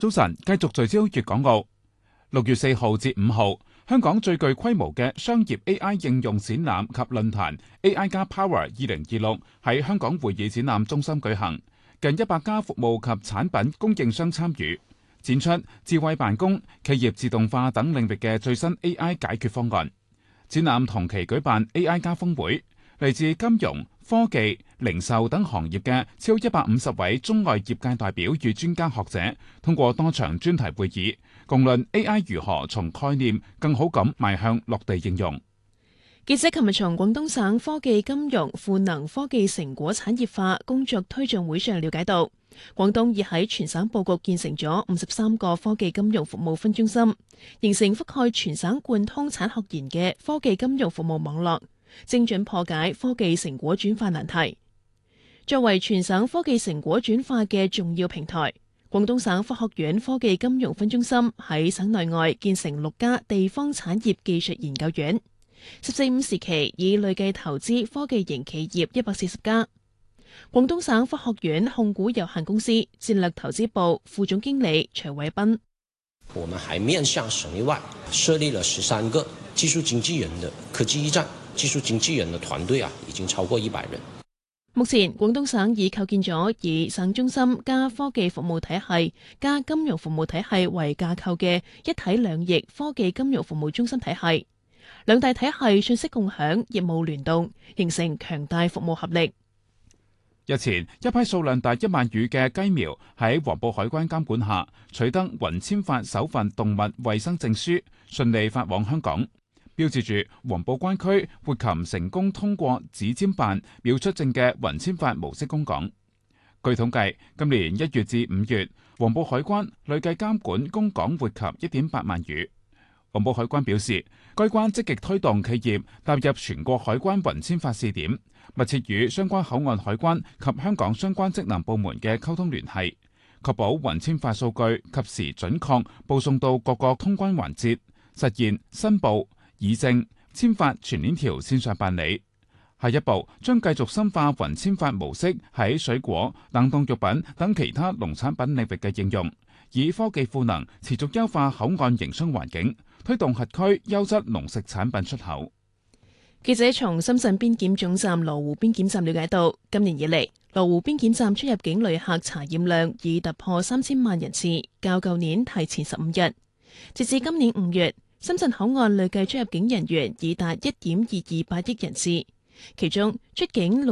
早晨，繼續聚焦粵港澳。6月4號至5號，香港最具規模嘅商業 AI 應用展覽及論壇 AI 加 Power 2026喺香港會議展覽中心舉行，近100家服務及產品供應商參與，展出智慧辦公、企業自動化等領域嘅最新 AI 解決方案。展覽同期舉辦 AI 加峰會，嚟自金融、科技、零售等行業嘅超150位中外業界代表與專家學者，通過多場專題會議，共論 AI 如何從概念更好咁邁向落地應用。 記者琴日從廣東省科技金融賦能科技成果產業化工作推進會上了解到，廣東已喺全省佈局建成咗53個科技金融服務分中心，形成覆蓋全省貫通產學研嘅科技金融服務網絡，精準破解科技成果轉化難題。作為全省科技成果轉化嘅重要平台，廣東省科學院科技金融分中心喺省內外建成6家地方產業技術研究院，14-5時期已累計投資科技型企業140家。廣東省科學院控股有限公司戰略投資部副總經理徐偉斌： 我們還面向省內外設立了13個技術經紀人的科技驛站，技術經紀人的團隊已經超過100人。 目前廣東省已構建咗以省中心加科技服務體系加金融服務體系為架構嘅一體兩翼科技金融服務中心體系，兩大體系信息共享、業務聯動，形成強大服務合力。 日前，一批數量達1萬羽嘅雞苗喺黃埔海關監管下取得雲簽發首份動物衛生證書，順利發往香港，標誌住黃埔關區活禽成功通過指簽辦秒出證嘅雲簽發模式供港。據統計，今年1月至5月，黃埔海關累計監管供港活禽1.8萬羽。黃埔海關表示，該關積極推動企業踏入全國海關雲簽發試點，密切與相關口岸海關及香港相關職能部門嘅溝通聯繫，確保雲簽發數據及時準確報送到各個通關環節，實現申報、議證、簽發全鏈條線上辦理。下一步將繼續深化雲簽發模式喺水果、冷凍肉品等其他農產品領域嘅應用，以科技賦能持續優化口岸營商環境，推動轄區優質農食產品出口。 記者從深圳邊檢總站羅湖邊檢站了解到，今年以嚟，羅湖邊檢站出入境旅客查驗量已突破3000萬人次，較舊年提前15日。截至今年5月，深圳口岸累計出入境人員已達1.228億人次，其中出境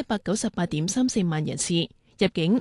6198.34萬人次，入境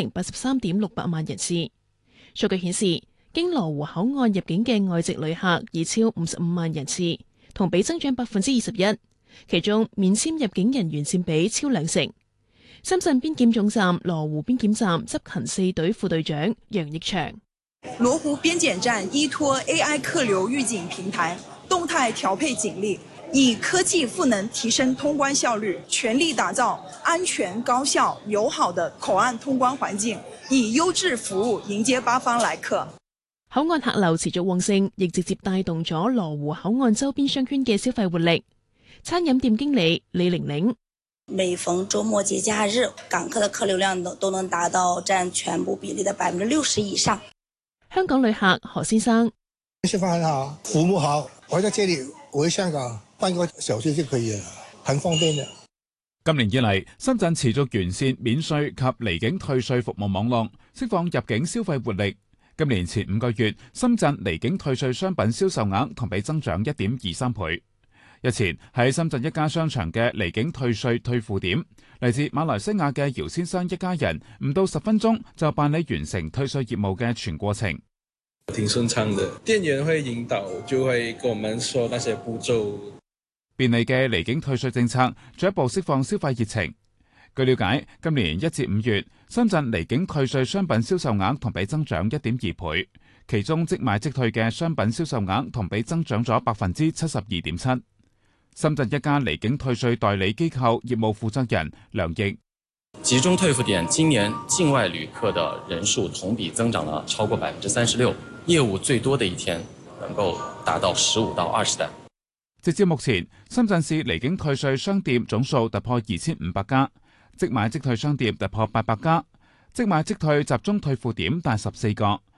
6083.68萬人次。數據顯示，經羅湖口岸入境嘅外籍旅客已超55萬人次，同比增長21%，其中免簽入境人員佔比超20%。深圳邊檢總站羅湖邊檢站執勤4隊副隊長楊益祥： 羅湖邊檢站依託 AI 客流預警平台，動態調配警力，以科技賦能提升通關效率，全力打造安全、高效、友好的口岸通關環境，以優質服務迎接八方來客。 口岸客流持續旺盛，亦直接帶動咗羅湖口岸周邊商圈嘅消費活力。餐飲店經理李玲玲： 每逢週末節假日，港客的客流量都能達到佔全部比例的60%以上。 香港旅客何先生： 吃飯好，服務好，我在這裡回香港半個小時就可以了，很方便的。 今年以嚟，深圳持續完善免稅及離境退稅服務網絡，釋放入境消費活力。今年前5個月，深圳離境退稅商品銷售額同比增長1.23倍。日前喺深圳一家商場嘅離境退稅退付點，嚟自馬來西亞嘅姚先生一家人唔到10分鐘就辦理完成退稅業務嘅全過程。 挺順暢的，店員會引導，就會跟我們說那些步驟。 便利嘅離境退稅政策進一步釋放消費熱情。據了解，今年1至5月，深圳離境退稅商品銷售額同比增長1.2倍，其中即買即退嘅商品銷售額同比增長咗72.7%。深圳一家離境退稅代理機構業務負責人梁毅： 集中退付點今年境外旅客的人數同比增長了超過36%，業務最多的一天能夠達到15到20單。 直至目前，深圳市離境退稅商店總數突破2500家，即買即退商店突破800家，即買即退集中退付點達14個，